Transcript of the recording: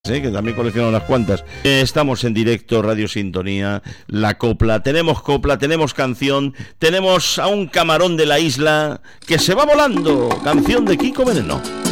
que también colecciona unas cuantas. Estamos en directo, Radio Sintonía, la copla, tenemos canción, tenemos a un camarón de la isla que se va volando, canción de Kiko Veneno.